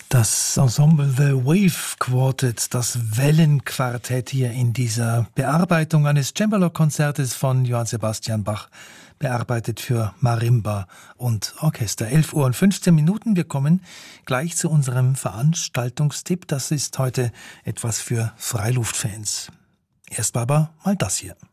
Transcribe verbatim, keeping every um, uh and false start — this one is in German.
Das Ensemble The Wave Quartet, das Wellenquartett hier in dieser Bearbeitung eines Cembalo-Konzertes von Johann Sebastian Bach, bearbeitet für Marimba und Orchester. elf Uhr und fünfzehn Minuten. Wir kommen gleich zu unserem Veranstaltungstipp. Das ist heute etwas für Freiluftfans. Erst aber mal das hier.